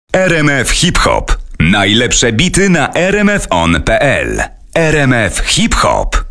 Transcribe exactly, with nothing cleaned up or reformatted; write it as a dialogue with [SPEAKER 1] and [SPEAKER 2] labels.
[SPEAKER 1] R M F Hip Hop. Najlepsze bity na r m f on kropka p l. R M F Hip Hop.